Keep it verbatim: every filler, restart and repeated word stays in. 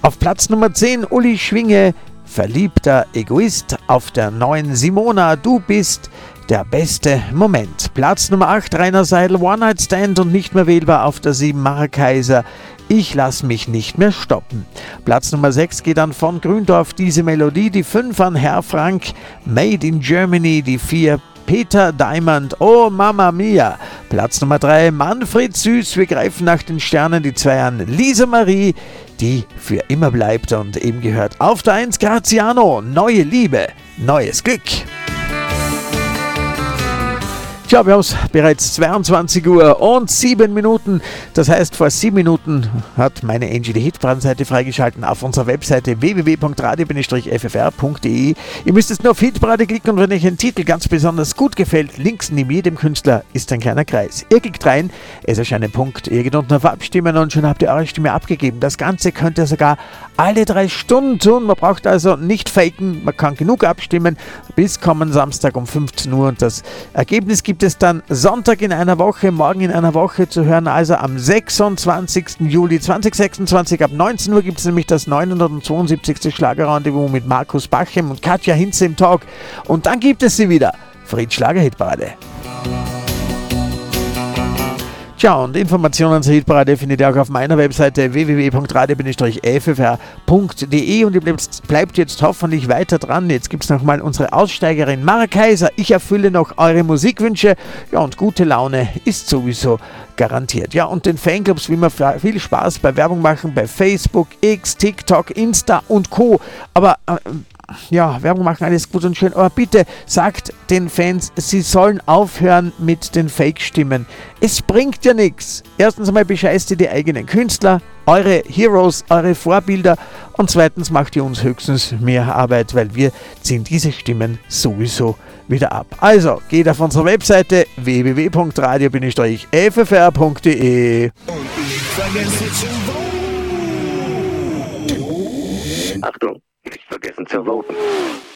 Auf Platz Nummer zehn Uli Schwinge, Verliebter Egoist. Auf der neun Simona, Du bist der beste Moment. Platz Nummer acht Rainer Seidel, One Night Stand und nicht mehr wählbar. Auf der sieben Mara Kaiser, Ich lass mich nicht mehr stoppen. Platz Nummer sechs geht an von Gründorf, Diese Melodie. Die fünf an Herr Frank, Made in Germany. Die vier Peter Diamond, Oh Mamma Mia. Platz Nummer drei Manfred Süß, Wir greifen nach den Sternen. Die zwei an Lisa Marie, die für immer bleibt und eben gehört. Auf der eins Graziano, Neue Liebe, neues Glück. Tja, wir haben es bereits zweiundzwanzig Uhr und sieben Minuten. Das heißt, vor sieben Minuten hat meine Angie die Hitparaden-Seite freigeschalten auf unserer Webseite w w w punkt radio f f r punkt d e. Ihr müsst jetzt nur auf Hitparade klicken und wenn euch ein Titel ganz besonders gut gefällt, links neben jedem Künstler ist ein kleiner Kreis. Ihr klickt rein, es erscheint ein Punkt, ihr geht unten auf Abstimmen und schon habt ihr eure Stimme abgegeben. Das Ganze könnt ihr sogar alle drei Stunden tun. Man braucht also nicht faken, man kann genug abstimmen bis kommenden Samstag um fünfzehn Uhr und das Ergebnis gibt es dann Sonntag in einer Woche, morgen in einer Woche zu hören, also am sechsundzwanzigsten Juli zweitausendsechsundzwanzig. Ab neunzehn Uhr gibt es nämlich das neunhundertzweiundsiebzigste Schlagerrendezvous mit Markus Bachem und Katja Hinze im Talk. Und dann gibt es sie wieder, Fritz Schlager-Hitparade. Tja, und Informationen zur Hitparade findet ihr auch auf meiner Webseite w w w punkt radio f f r punkt d e und ihr bleibt, bleibt jetzt hoffentlich weiter dran. Jetzt gibt es nochmal unsere Aussteigerin Mara Kaiser. Ich erfülle noch eure Musikwünsche. Ja, und gute Laune ist sowieso garantiert. Ja, und den Fanclubs wie immer viel Spaß bei Werbung machen bei Facebook, X, TikTok, Insta und Co. Aber äh, ja, Werbung machen, alles gut und schön, aber bitte sagt den Fans, sie sollen aufhören mit den Fake-Stimmen. Es bringt ja nichts. Erstens einmal bescheißt ihr die eigenen Künstler, eure Heroes, eure Vorbilder und zweitens macht ihr uns höchstens mehr Arbeit, weil wir ziehen diese Stimmen sowieso wieder ab. Also, geht auf unsere Webseite w w w punkt radio f f r punkt d e. Und nicht vergessen zu voten. Achtung! Nicht vergessen zu voten.